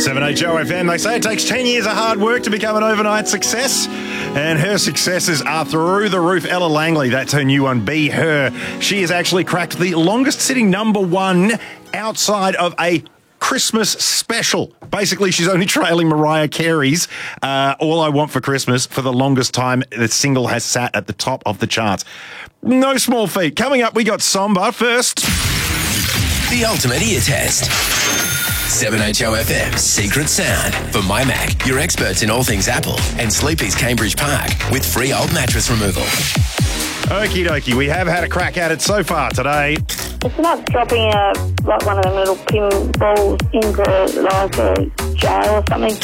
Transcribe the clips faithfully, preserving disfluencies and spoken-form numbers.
seven H O F M. They say it takes ten years of hard work to become an overnight success. And her successes are through the roof. Ella Langley, that's her new one, Be Her. She has actually cracked the longest sitting number one outside of a Christmas special. Basically, she's only trailing Mariah Carey's uh, All I Want for Christmas for the longest time the single has sat at the top of the charts. No small feat. Coming up, we got Somber first. The ultimate ear test. seven H O F M's Secret Sound. For My Mac, your experts in all things Apple, and Sleepy's Cambridge Park with free old mattress removal. Okie dokie, we have had a crack at it so far today. It's not dropping a, like one of them little pinballs into like a jail or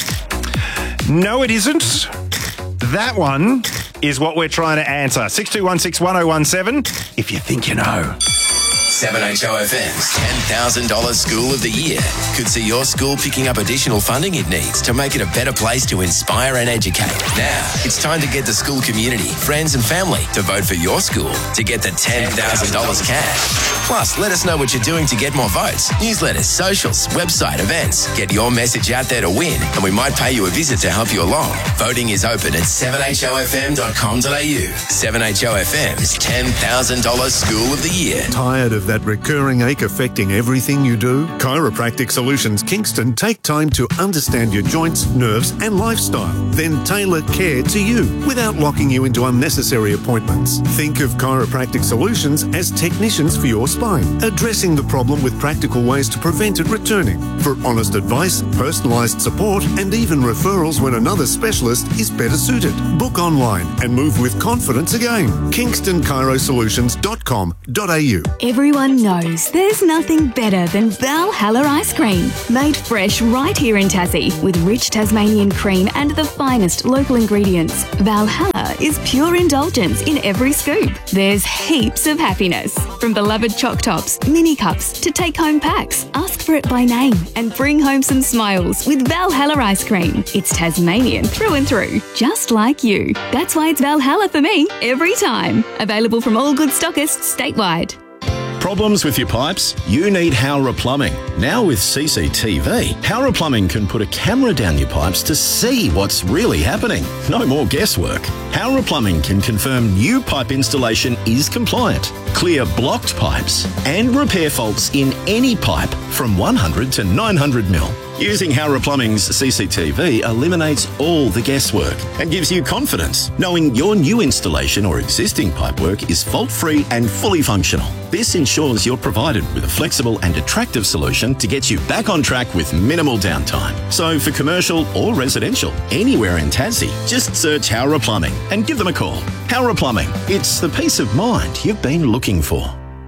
something. No, it isn't. That one is what we're trying to answer. six two one six one oh one seven if you think you know. seven H O F M's ten thousand dollars School of the Year could see your school picking up additional funding it needs to make it a better place to inspire and educate. Now, it's time to get the school community, friends and family to vote for your school to get the ten thousand dollars cash. Plus, let us know what you're doing to get more votes. Newsletters, socials, website, events. Get your message out there to win, and we might pay you a visit to help you along. Voting is open at seven H O F M dot com dot A U. seven H O F M's ten thousand dollars School of the Year. Tired of that recurring ache affecting everything you do? Chiropractic Solutions Kingston take time to understand your joints, nerves and lifestyle, then tailor care to you without locking you into unnecessary appointments. Think of Chiropractic Solutions as technicians for your spine, addressing the problem with practical ways to prevent it returning. For honest advice, personalised support and even referrals when another specialist is better suited. Book online and move with confidence again. kingston chiro solutions dot com dot A U. Everyone knows there's nothing better than Valhalla ice cream. Made fresh right here in Tassie with rich Tasmanian cream and the finest local ingredients. Valhalla is pure indulgence in every scoop. There's heaps of happiness. From beloved choc tops, mini cups to take-home packs. Ask for it by name and bring home some smiles with Valhalla ice cream. It's Tasmanian through and through, just like you. That's why it's Valhalla for me every time. Available from all good stockists statewide. Problems with your pipes? You need Howrah Plumbing. Now with C C T V, Howrah Plumbing can put a camera down your pipes to see what's really happening. No more guesswork. Howrah Plumbing can confirm new pipe installation is compliant, clear blocked pipes, and repair faults in any pipe from one hundred to nine hundred mil. Using Howrah Plumbing's C C T V eliminates all the guesswork and gives you confidence, knowing your new installation or existing pipework is fault-free and fully functional. This ensures you're provided with a flexible and attractive solution to get you back on track with minimal downtime. So for commercial or residential, anywhere in Tassie, just search Howrah Plumbing and give them a call. Howrah Plumbing, it's the peace of mind you've been looking for.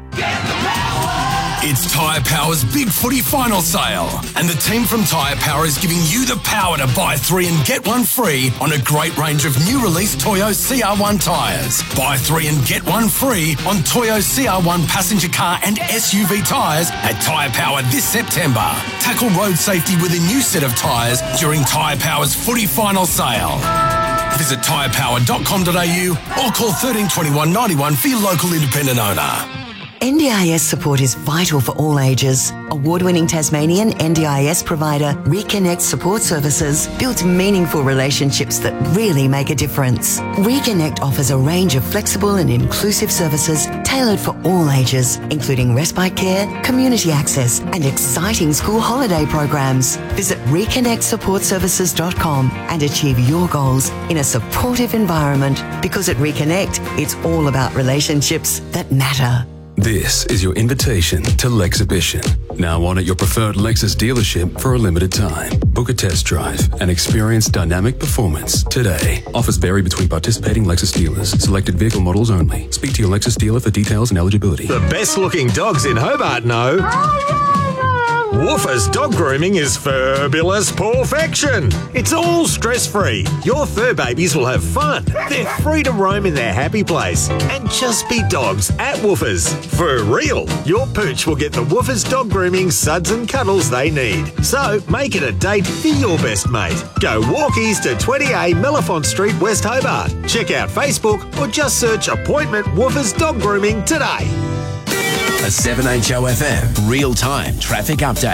It's Tyre Power's Big Footy Final Sale, and the team from Tyre Power is giving you the power to buy three and get one free on a great range of new release Toyo C R one tyres. Buy three and get one free on Toyo C R one passenger car and S U V tyres at Tyre Power this September. Tackle road safety with a new set of tyres during Tyre Power's Footy Final Sale. Visit tyre power dot com dot A U or call thirteen twenty-one ninety-one for your local independent owner. N D I S support is vital for all ages. Award-winning Tasmanian N D I S provider Reconnect Support Services builds meaningful relationships that really make a difference. Reconnect offers a range of flexible and inclusive services tailored for all ages, including respite care, community access, and exciting school holiday programs. Visit reconnect support services dot com and achieve your goals in a supportive environment, because at Reconnect, it's all about relationships that matter. This is your invitation to Lexhibition. Now on at your preferred Lexus dealership for a limited time. Book a test drive and experience dynamic performance today. Offers vary between participating Lexus dealers. Selected vehicle models only. Speak to your Lexus dealer for details and eligibility. The best looking dogs in Hobart know. Woofers Dog Grooming is fabulous perfection. It's all stress-free. Your fur babies will have fun. They're free to roam in their happy place and just be dogs at Woofers. For real, your pooch will get the Woofers Dog Grooming suds and cuddles they need. So make it a date for your best mate. Go walkies to twenty A Mellifont Street, West Hobart. Check out Facebook or just search Appointment Woofers Dog Grooming today. A seven H O F M real-time traffic update.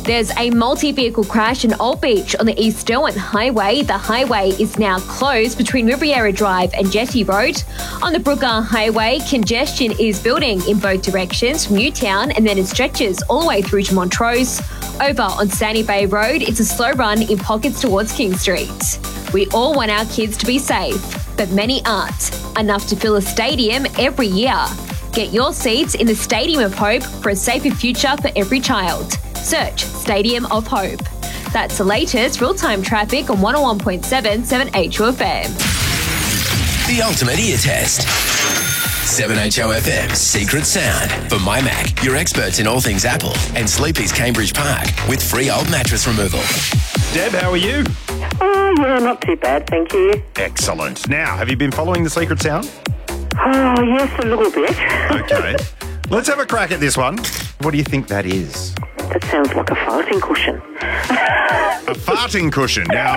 There's a multi-vehicle crash in Old Beach on the East Derwent Highway. The highway is now closed between Riviera Drive and Jetty Road. On the Brooker Highway, congestion is building in both directions from Newtown, and then it stretches all the way through to Montrose. Over on Sandy Bay Road, it's a slow run in pockets towards King Street. We all want our kids to be safe, but many aren't. Enough to fill a stadium every year. Get your seats in the Stadium of Hope for a safer future for every child. Search Stadium of Hope. That's the latest real-time traffic on one oh one point seven, seven H O F M. The ultimate ear test. seven H O F M's Secret Sound. For My Mac, your experts in all things Apple, and Sleepy's Cambridge Park with free old mattress removal. Deb, how are you? Oh, yeah, not too bad, thank you. Excellent. Now, have you been following the Secret Sound? Oh, yes, a little bit. Okay. Let's have a crack at this one. What do you think that is? That sounds like a farting cushion. A farting cushion. Now,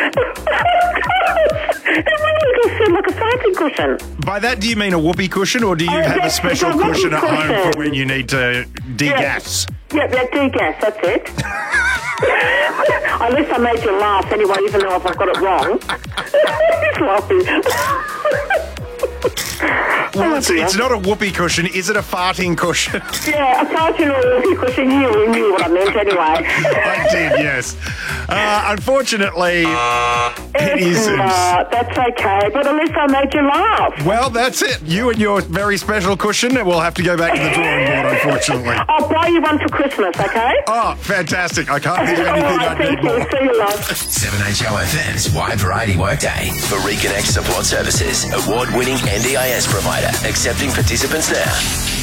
it really does sound like a farting cushion. by that, do you mean a whoopee cushion, or do you Oh, have a yes, special it's a whoopee cushion at home cushion. for when you need to degas? Yeah, yeah, degas, that's it. Unless I made you laugh anyway, even though if I got it wrong. He's laughing. Well, it's, it's not a whoopee cushion. Is it a farting cushion? Yeah, a farting or whoopee cushion. You knew what I meant anyway. I did, yes. Uh, unfortunately, it It's isn't. not. That's okay, but at least I made you laugh. Well, that's it. You and your very special cushion will have to go back to the drawing board, unfortunately. I'll buy you one for Christmas, okay? Oh, fantastic. I can't think of All anything right, I'd thank need you. more. See you, love. seven H O F M's Wide Variety Workday. For Reconnect Support Services, award-winning N D I S provider, accepting participants now.